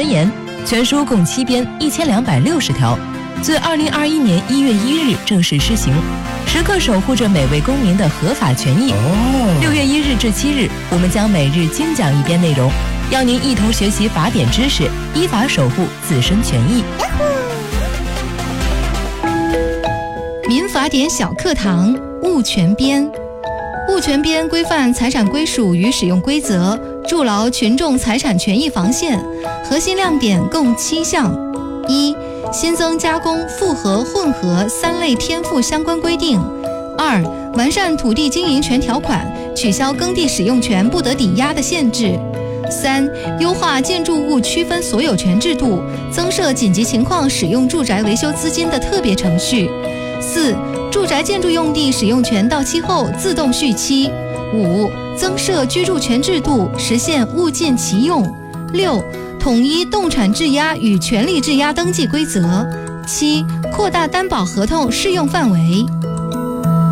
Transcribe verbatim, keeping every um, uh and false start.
森严，全书共七编，一千两百六十条，自二零二一年一月一日正式施行，时刻守护着每位公民的合法权益。六月一日至七日，我们将每日精讲一编内容，邀您一同学习法典知识，依法守护自身权益。 民法典小课堂物权编。物权编规范财产归属与使用规则，筑牢群众财产权益防线。核心亮点共七项：一、新增加工、复合、混合三类天赋相关规定；二、完善土地经营权条款，取消耕地使用权不得抵押的限制；三、优化建筑物区分所有权制度，增设紧急情况使用住宅维修资金的特别程序；四、住宅建筑用地使用权到期后自动续期；五、增设居住权制度，实现物尽其用；六、统一动产质押与权利质押登记规则；七、扩大担保合同适用范围。